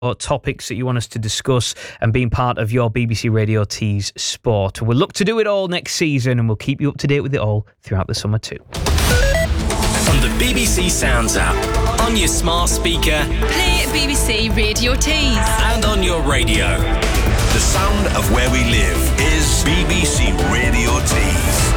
topics that you want us to discuss and being part of your BBC Radio Tees Sport. We'll look to do it all next season and we'll keep you up to date with it all throughout the summer too. On the BBC Sounds app, on your smart speaker, play BBC Radio Tees, and on your radio. The sound of where we live is BBC Radio Tees.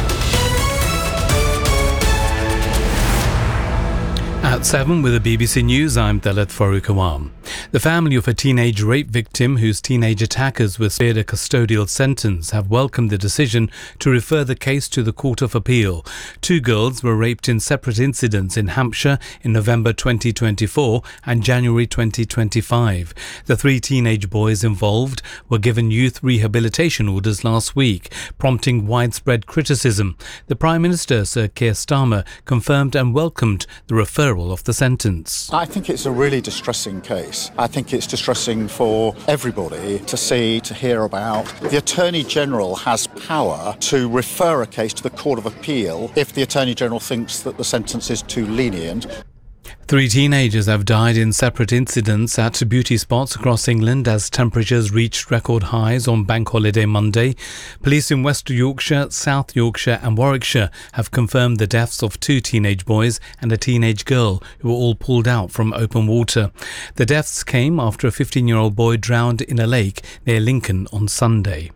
At 7 with the BBC News, I'm Dalit Farooq. The family of a teenage rape victim whose teenage attackers were spared a custodial sentence have welcomed the decision to refer the case to the Court of Appeal. 2 girls were raped in separate incidents in Hampshire in November 2024 and January 2025. The 3 teenage boys involved were given youth rehabilitation orders last week, prompting widespread criticism. The Prime Minister, Sir Keir Starmer, confirmed and welcomed the referral of the sentence. I think it's a really distressing case. I think it's distressing for everybody to see, to hear about. The Attorney General has power to refer a case to the Court of Appeal if the Attorney General thinks that the sentence is too lenient. 3 teenagers have died in separate incidents at beauty spots across England as temperatures reached record highs on Bank Holiday Monday. Police in West Yorkshire, South Yorkshire and Warwickshire have confirmed the deaths of 2 teenage boys and a teenage girl who were all pulled out from open water. The deaths came after a 15-year-old boy drowned in a lake near Lincoln on Sunday.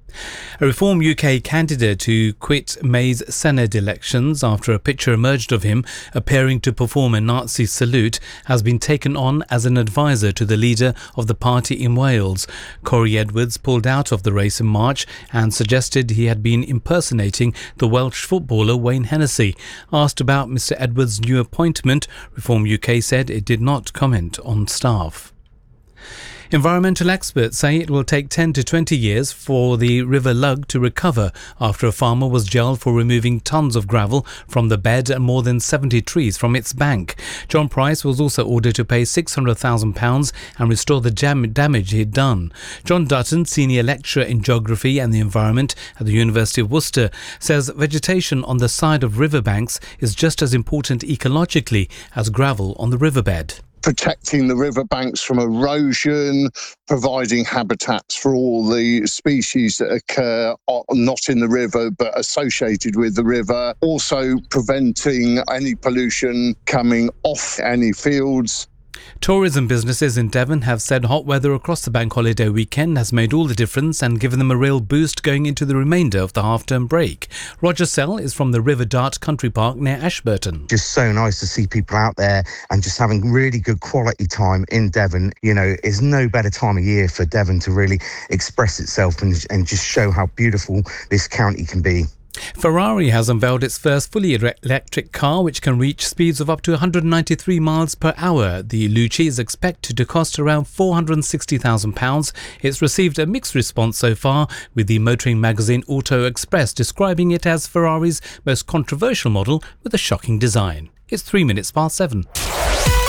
A Reform UK candidate who quit May's Senedd elections after a picture emerged of him appearing to perform a Nazi salute has been taken on as an advisor to the leader of the party in Wales. Corey Edwards pulled out of the race in March and suggested he had been impersonating the Welsh footballer Wayne Hennessy. Asked about Mr Edwards' new appointment, Reform UK said it did not comment on staff. Environmental experts say it will take 10 to 20 years for the River Lugg to recover after a farmer was jailed for removing tons of gravel from the bed and more than 70 trees from its bank. John Price was also ordered to pay £600,000 and restore the damage he'd done. John Dutton, senior lecturer in geography and the environment at the University of Worcester, says vegetation on the side of riverbanks is just as important ecologically as gravel on the riverbed. Protecting the riverbanks from erosion, providing habitats for all the species that occur not in the river but associated with the river, also preventing any pollution coming off any fields. Tourism businesses in Devon have said hot weather across the bank holiday weekend has made all the difference and given them a real boost going into the remainder of the half-term break. Roger Sell is from the River Dart Country Park near Ashburton. Just so nice to see people out there and just having really good quality time in Devon. You know, it's no better time of year for Devon to really express itself and just show how beautiful this county can be. Ferrari has unveiled its first fully electric car which can reach speeds of up to 193 miles per hour. The Lucci is expected to cost around £460,000. It's received a mixed response so far, with the motoring magazine Auto Express describing it as Ferrari's most controversial model with a shocking design. It's 3 minutes past 7.